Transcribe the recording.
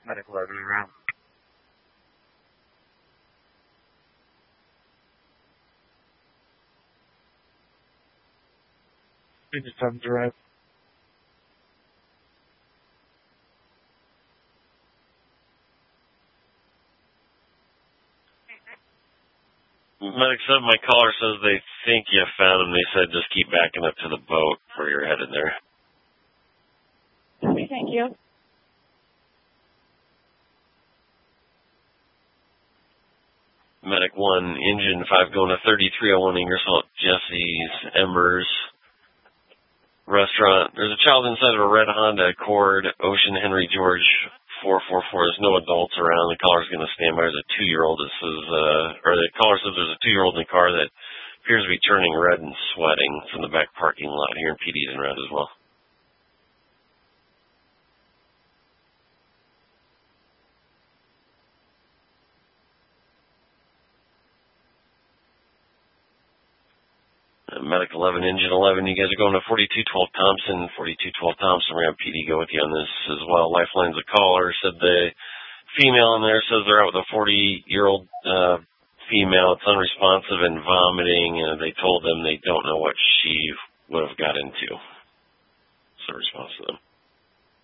Medic 11 around. Engine 7's arrived. Medic 7, my caller says they think you found him. They said just keep backing up to the boat where you're headed there. Okay, thank you. Medic 1, Engine 5 going to 3301 Ingersoll, Jesse's Embers Restaurant. There's a child inside of a red Honda Accord, Ocean Henry George 444. There's no adults around. The caller's going to stand by. There's a 2-year-old. The caller says there's a 2-year-old in the car that appears to be turning red and sweating from the back parking lot here, and PD's in red as well. Medic 11, Engine 11, you guys are going to 4212 Thompson. 4212 Thompson, we're going to have PD go with you on this as well. Lifeline's a caller, said the female in there says they're out with a 40-year-old female. It's unresponsive and vomiting, and they told them they don't know what she would have got into. So response to them.